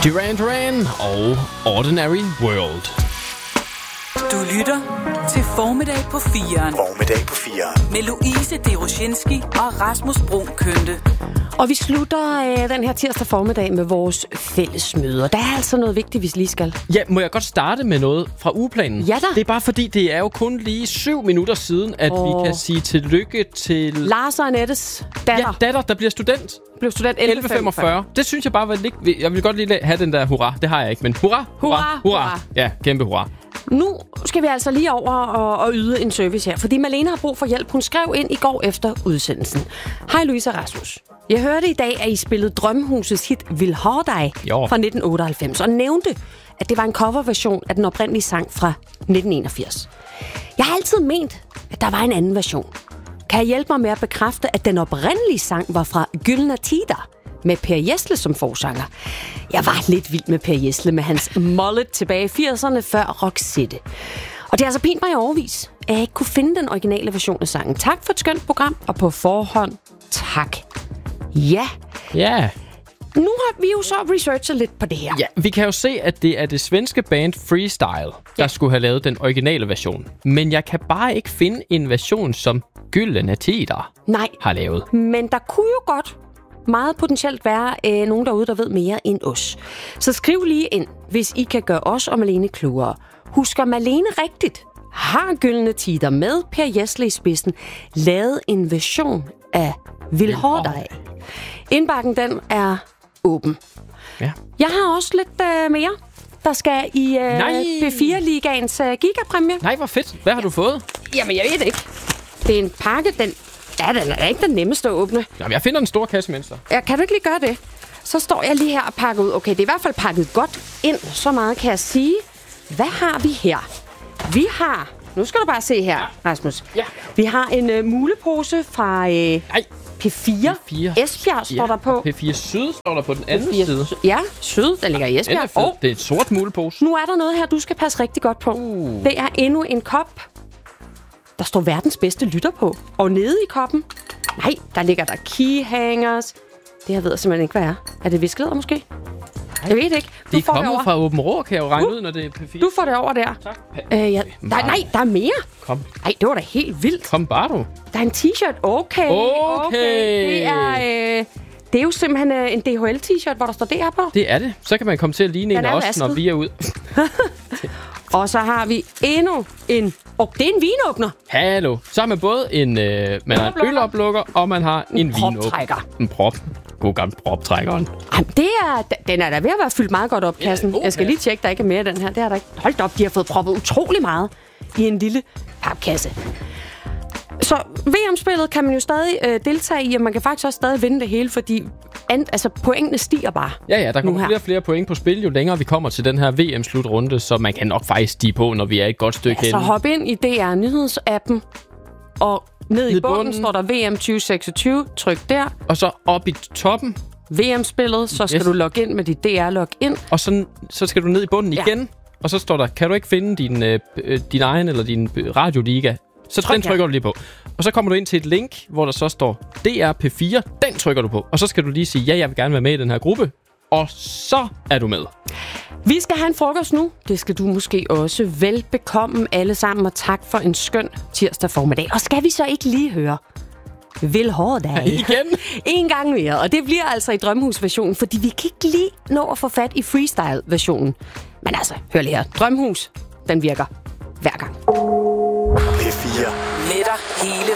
Duran Duran og Ordinary World. Du lytter til Formiddag på 4'eren. Formiddag på 4'eren. Med Louise Derosjenski og Rasmus Bruun Kønte. Og vi slutter den her tirsdag formiddag med vores fællesmøder. Der er altså noget vigtigt, vi lige skal. Ja, må jeg godt starte med noget fra ugeplanen? Ja da. Det er bare fordi, det er jo kun lige 7 minutter siden, at vi kan sige tillykke til... Lars og Annettes datter. Ja, datter, der bliver student. Blev student 11.45. Det synes jeg bare var lidt... Jeg vil godt lige have den der hurra. Det har jeg ikke, men hurra, hurra, hurra. Ja, kæmpe hurra. Nu skal vi altså lige over og yde en service her, fordi Malene har brug for hjælp. Hun skrev ind i går efter udsendelsen. Hej Louise og Rasmus. Jeg hørte i dag, at I spillede Drømmehusets hit Vil ha' dig fra 1998, og nævnte, at det var en coverversion af den oprindelige sang fra 1981. Jeg har altid ment, at der var en anden version. Kan jeg hjælpe mig med at bekræfte, at den oprindelige sang var fra Gyllene Tider, med Per Gessle som forsanger? Jeg var lidt vild med Per Gessle med hans mullet tilbage i 80'erne før Roxette. Og det har altså pint mig i overvis, at jeg ikke kunne finde den originale version af sangen. Tak for et skønt program, og på forhånd, tak. Ja. Ja. Nu har vi jo så researchet lidt på det her. Ja, vi kan jo se, at det er det svenske band Freestyle, der skulle have lavet den originale version. Men jeg kan bare ikke finde en version, som Gyllene Tider har lavet. Men der kunne jo godt meget potentielt være nogen derude, der ved mere end os. Så skriv lige ind, hvis I kan gøre os og Malene klogere. Husker Malene rigtigt? Har Gyllene Tider med Per Gessle i spidsen lavet en version af Vil ha' dig? Indbakken, den er åben. Ja. Jeg har også lidt mere, der skal i B4-ligaens gigapræmie. Nej, hvor fedt. Hvad har du fået? Jamen, jeg ved det ikke. Det er en pakke, den er ikke den nemmeste at åbne. Jamen, jeg finder en stor kasse, mens Ja, kan du ikke lige gøre det? Så står jeg lige her og pakker ud. Okay, det er i hvert fald pakket godt ind. Så meget kan jeg sige. Hvad har vi her? Vi har... Nu skal du bare se her, Rasmus. Ja. Vi har en mulepose fra P4. Esbjerg står der på. P4 Syd står der på den anden side. Ja, Syd, der ligger i Esbjerg. Det er et sort mulepose. Nu er der noget her, du skal passe rigtig godt på. Det er endnu en kop. Der står verdens bedste lytter på. Og nede i koppen, nej, der ligger der keyhangers. Det her ved jeg simpelthen ikke, hvad er. Er det viskelæder måske? Jeg ved ikke. Det er kommet fra Åben Rå, kan jeg jo regne ud, når det er P4. Du får det over der. Tak. Nej, der er mere. Kom. Nej, det var da helt vildt. Kom bare du. Der er en t-shirt. Okay. Det er jo simpelthen en DHL-t-shirt, hvor der står DR på. Det er det. Så kan man komme til at ligne en af os, når vi er ude. Og så har vi endnu en... det er en vinåbner. Hallo. Så har man både en, man har en øloplukker, og man har en vinåbner. En prop. God gammel proptrækkeren. Den er da ved at være fyldt meget godt op, kassen. Jeg skal lige tjekke, der ikke er mere af den her. Det er der ikke. Hold op, de har fået proppet utrolig meget i en lille papkasse. Så VM-spillet kan man jo stadig deltage i, og man kan faktisk også stadig vinde det hele, fordi pointene stiger bare. Ja, der kommer flere og flere point på spil, jo længere vi kommer til den her VM-slutrunde, så man kan nok faktisk stige på, når vi er et godt stykke hen. Så hop ind i DR Nyhedsappen, og ned i bunden står der VM 2026. Tryk der. Og så op i toppen. VM-spillet, så skal du logge ind med dit DR-login. Og så skal du ned i bunden igen, og så står der, kan du ikke finde din egen eller din radioliga? Så den trykker du lige på. Og så kommer du ind til et link, hvor der så står DR P4. Den trykker du på. Og så skal du lige sige, ja, jeg vil gerne være med i den her gruppe. Og så er du med. Vi skal have en frokost nu. Det skal du måske også. Velbekomme alle sammen, og tak for en skøn tirsdag formiddag. Og skal vi så ikke lige høre Vil ha' dig igen? En gang mere. Og det bliver altså i Drømmehus-versionen, fordi vi kan ikke lige nå at få fat i freestyle-versionen. Men altså, hør lige her. Drømmehus, den virker hver gang. P4. Med dig hele